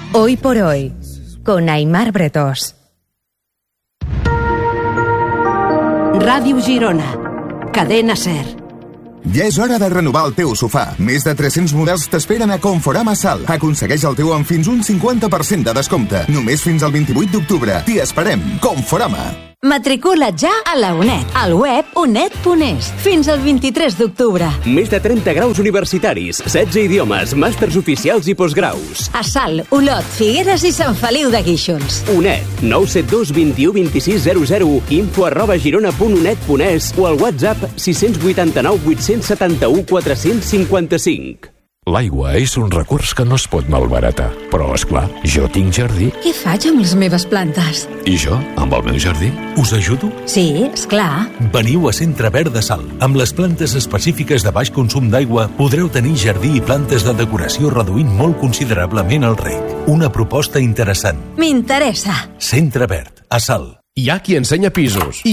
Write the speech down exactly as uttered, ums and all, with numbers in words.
Hoy por hoy, con Aimar Bretós. Ràdio Girona, Cadena Ser. Ja és hora de renovar el teu sofà. Més de tres-cents models t'esperen a Conforama Sal. Aconsegueix el teu amb fins un cinquanta per cent de descompte. Només fins al vint-i-vuit d'octubre. T'hi esperem. Conforama. Matricula't ja a la UNED, al web unet punt es, fins al vint-i-tres d'octubre. Més de trenta graus universitaris, setze idiomes, màsters oficials i postgraus. A Salt, Olot, Figueres i Sant Feliu de Guíxols. UNED, nou set dos vint u vint sis zero zero, info arroba girona punt unet punt es o al WhatsApp sis vuit nou vuit set u quatre cinc cinc. L'aigua és un recurs que no es pot malbaratar. Però, esclar, jo tinc jardí. Què faig amb les meves plantes? I jo, amb el meu jardí? Us ajudo? Sí, esclar. Veniu a Centre Verd de Salt. Amb les plantes específiques de baix consum d'aigua podreu tenir jardí i plantes de decoració reduint molt considerablement el reg. Una proposta interessant. M'interessa. Centre Verd, a Salt. Hi ha qui ensenya pisos.